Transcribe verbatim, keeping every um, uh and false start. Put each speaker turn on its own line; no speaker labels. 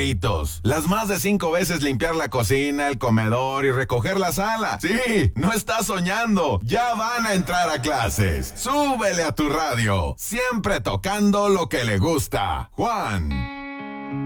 favoritos. Las más de cinco veces limpiar la cocina, el comedor y recoger la sala. Sí, no estás soñando. Ya van a entrar a clases. Súbele a tu radio. Siempre tocando lo que le gusta. Juan.